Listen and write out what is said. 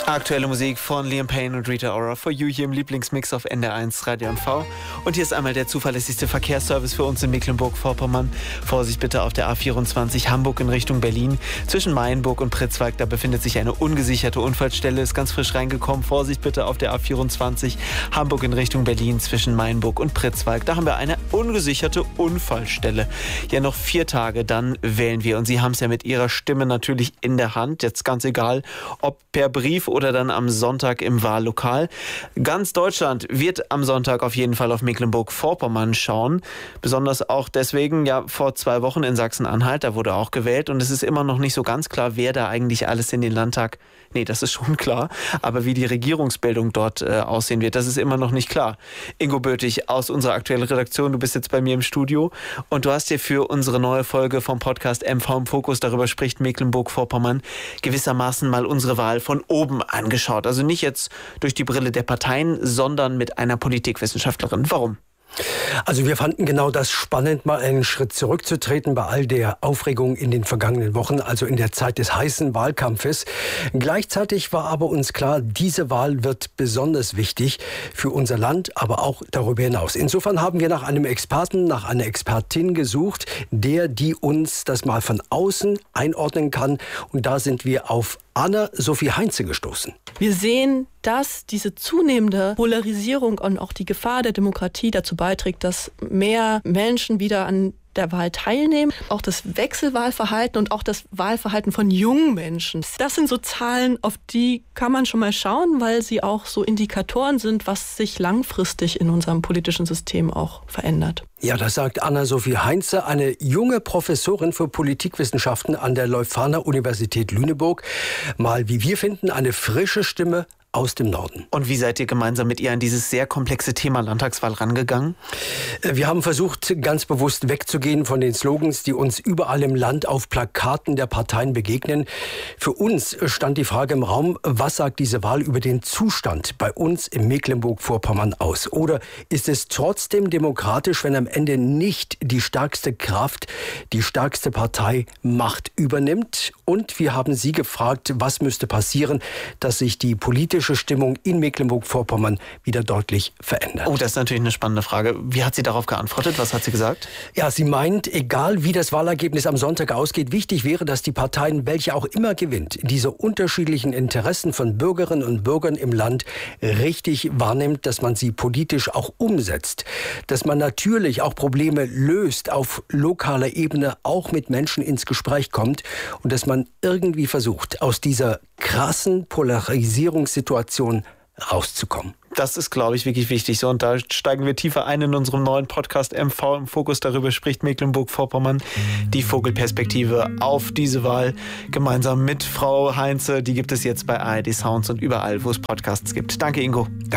Aktuelle Musik von Liam Payne und Rita Ora for You hier im Lieblingsmix auf NDR1 Radio MV. Und hier ist einmal der zuverlässigste Verkehrsservice für uns in Mecklenburg-Vorpommern. Vorsicht bitte auf der A24 Hamburg in Richtung Berlin. Zwischen Mayenburg und Pritzwalk, da befindet sich eine ungesicherte Unfallstelle, ist ganz frisch reingekommen. Vorsicht bitte auf der A24 Hamburg in Richtung Berlin zwischen Mayenburg und Pritzwalk. Da haben wir eine ungesicherte Unfallstelle. Ja, noch 4 Tage, dann wählen wir. Und Sie haben es ja mit Ihrer Stimme natürlich in der Hand. Jetzt ganz egal, ob per Brief oder dann am Sonntag im Wahllokal. Ganz Deutschland wird am Sonntag auf jeden Fall auf Mecklenburg-Vorpommern schauen. Besonders auch deswegen, ja, vor 2 Wochen in Sachsen-Anhalt, da wurde auch gewählt und es ist immer noch nicht so ganz klar, wer da eigentlich alles in den Landtag, nee, das ist schon klar, aber wie die Regierungsbildung dort aussehen wird, das ist immer noch nicht klar. Ingo Böthig aus unserer aktuellen Redaktion, du bist jetzt bei mir im Studio und du hast dir für unsere neue Folge vom Podcast MV im Fokus, darüber spricht Mecklenburg-Vorpommern, gewissermaßen mal unsere Wahl von oben angeschaut. Also nicht jetzt durch die Brille der Parteien, sondern mit einer Politikwissenschaftlerin. Warum? Also wir fanden genau das spannend, mal einen Schritt zurückzutreten bei all der Aufregung in den vergangenen Wochen, also in der Zeit des heißen Wahlkampfes. Gleichzeitig war aber uns klar, diese Wahl wird besonders wichtig für unser Land, aber auch darüber hinaus. Insofern haben wir nach einem Experten, nach einer Expertin gesucht, die uns das mal von außen einordnen kann. Und da sind wir auf Anna-Sophie Heinze gestoßen. Wir sehen, dass diese zunehmende Polarisierung und auch die Gefahr der Demokratie dazu beiträgt, dass mehr Menschen wieder an der Wahl teilnehmen. Auch das Wechselwahlverhalten und auch das Wahlverhalten von jungen Menschen. Das sind so Zahlen, auf die kann man schon mal schauen, weil sie auch so Indikatoren sind, was sich langfristig in unserem politischen System auch verändert. Ja, das sagt Anna-Sophie Heinze, eine junge Professorin für Politikwissenschaften an der Leuphana-Universität Lüneburg. Mal, wie wir finden, eine frische Stimme aus dem Norden. Und wie seid ihr gemeinsam mit ihr an dieses sehr komplexe Thema Landtagswahl rangegangen? Wir haben versucht, ganz bewusst wegzugehen von den Slogans, die uns überall im Land auf Plakaten der Parteien begegnen. Für uns stand die Frage im Raum, was sagt diese Wahl über den Zustand bei uns in Mecklenburg-Vorpommern aus? Oder ist es trotzdem demokratisch, wenn am Ende nicht die stärkste Kraft, die stärkste Partei Macht übernimmt? Und wir haben sie gefragt, was müsste passieren, dass sich die politische Stimmung in Mecklenburg-Vorpommern wieder deutlich verändert. Oh, das ist natürlich eine spannende Frage. Wie hat sie darauf geantwortet? Was hat sie gesagt? Ja, sie meint, egal wie das Wahlergebnis am Sonntag ausgeht, wichtig wäre, dass die Parteien, welche auch immer gewinnt, diese unterschiedlichen Interessen von Bürgerinnen und Bürgern im Land richtig wahrnimmt, dass man sie politisch auch umsetzt, dass man natürlich auch Probleme löst auf lokaler Ebene, auch mit Menschen ins Gespräch kommt und dass man irgendwie versucht, aus dieser krassen Polarisierungssituation rauszukommen. Das ist, glaube ich, wirklich wichtig. So, und da steigen wir tiefer ein in unserem neuen Podcast MV im Fokus. Darüber spricht Mecklenburg-Vorpommern, die Vogelperspektive auf diese Wahl. Gemeinsam mit Frau Heinze. Die gibt es jetzt bei ARD Sounds und überall, wo es Podcasts gibt. Danke, Ingo.